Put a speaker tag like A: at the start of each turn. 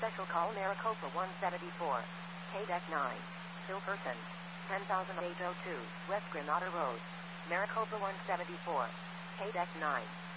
A: Special call Maricopa 174. K-Deck 9. Silverton. 10,802 West Granada Road. Maricopa 174. K-Deck 9.